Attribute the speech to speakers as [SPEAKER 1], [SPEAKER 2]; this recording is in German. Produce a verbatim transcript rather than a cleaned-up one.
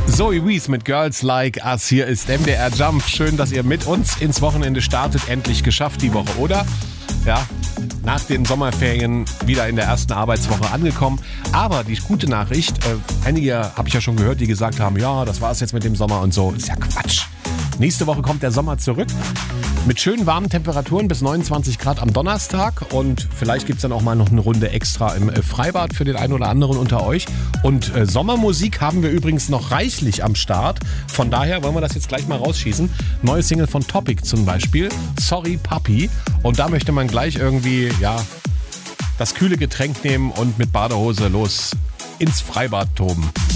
[SPEAKER 1] Zoe Wees mit Girls Like Us. Hier ist M D R Jump. Schön, dass ihr mit uns ins Wochenende startet. Endlich geschafft die Woche, oder? Ja, nach den Sommerferien wieder in der ersten Arbeitswoche angekommen. Aber die gute Nachricht, äh, einige habe ich ja schon gehört, die gesagt haben, ja, das war's jetzt mit dem Sommer und so. Das ist ja Quatsch. Nächste Woche kommt der Sommer zurück mit schönen warmen Temperaturen bis neunundzwanzig Grad am Donnerstag und vielleicht gibt es dann auch mal noch eine Runde extra im Freibad für den einen oder anderen unter euch. Und äh, Sommermusik haben wir übrigens noch reichlich am Start. Von daher wollen wir das jetzt gleich mal rausschießen. Neue Single von Topic zum Beispiel, Sorry Papi. Und da möchte man gleich irgendwie, ja, das kühle Getränk nehmen und mit Badehose los ins Freibad toben.